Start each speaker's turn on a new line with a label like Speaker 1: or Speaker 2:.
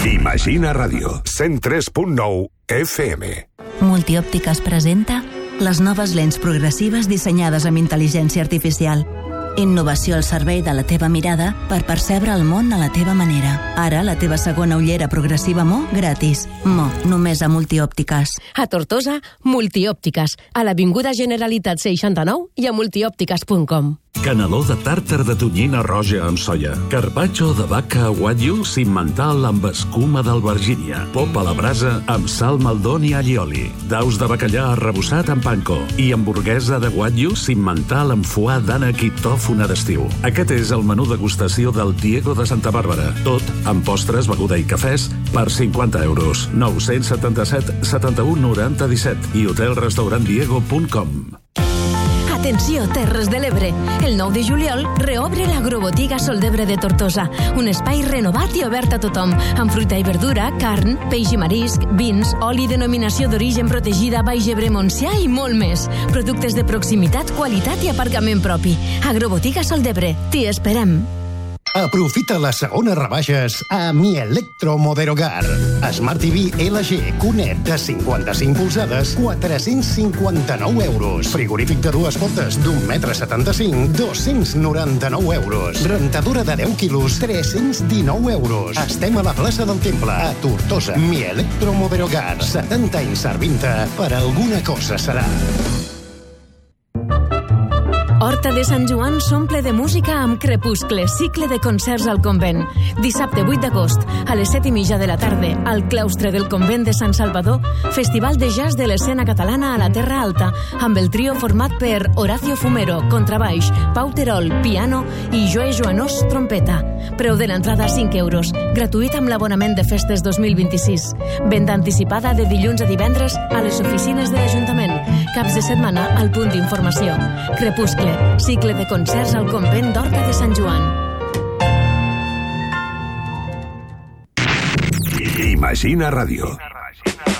Speaker 1: Imagina Ràdio, 103.9 FM.
Speaker 2: Multiòptiques presenta les noves lents progressives dissenyades amb intel·ligència artificial. Innovació al servei de la teva mirada per percebre el món a la teva manera. Ara, la teva segona ullera progressiva Mo gratis. Mo, només a Multiòptiques.
Speaker 3: A Tortosa, Multiòptiques. A l'Avinguda Generalitat 69 i a multiòptiques.com.
Speaker 4: Caneló de tàrtar de tonyina roja amb soia. Carpaccio de vaca wagyu cimental amb escuma d'albergínia. Pop a la brasa amb sal, maldon i allioli. Daus de bacallà arrebossat amb panko. I hamburguesa de wagyu cimental amb foie d'ànec i tòfona d'estiu. Aquest és el menú degustació del Diego de Santa Bàrbara. Tot amb postres, beguda i cafès per 50 euros. 977 71 90 17 i hotelrestaurantdiego.com.
Speaker 3: Atenció, Terres de l'Ebre. El 9 de juliol reobre l'Agrobotiga Soldebre de Tortosa, un espai renovat i obert a tothom, amb fruita i verdura, carn, peix i marisc, vins, oli denominació d'origen protegida Baix Ebre Montsià i molt més. Productes de proximitat, qualitat i aparcament propi. Agrobotiga Soldebre. T'hi esperem.
Speaker 5: Aprofita les segones rebaixes a Mi Electro Moderogar. Smart TV LG QNET de 55 polzades, 459 euros. Frigorífic de 2 portes d'1,75 m, 299 euros. Rentadora de 10 quilos, 319 euros. Estem a la plaça del Temple, a Tortosa. Mi Electro Moderogar. 70 anys servint-te, per alguna cosa serà.
Speaker 3: Horta de Sant Joan s'omple de música amb Crepuscle, cicle de concerts al convent. Dissabte 8 d'agost, a les 7:30 de la tarda, al claustre del convent de Sant Salvador, Festival de Jazz de l'escena catalana a la Terra Alta, amb el trio format per Horacio Fumero, contrabaix, Pau Terol, piano i Joe Joanós, trompeta. Preu de l'entrada 5 euros, gratuït amb l'abonament de festes 2026. Venda anticipada de dilluns a divendres a les oficines de l'Ajuntament. Caps de setmana al punt d'informació. Crepuscle, cicle de concerts al convent d'Horta de Sant Joan.
Speaker 1: Imagina Ràdio.